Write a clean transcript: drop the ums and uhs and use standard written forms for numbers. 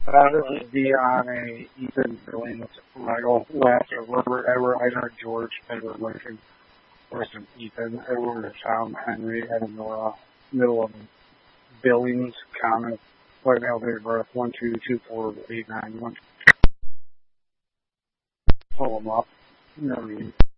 It would be on a Ethan Billings, Michael West, or Robert Edward Einar George Edward Lincoln, or some Ethan Edward Tom Henry Adam Nora, middle of Billings County, what mail date of birth 122489 1. Pull them up. You know what I mean.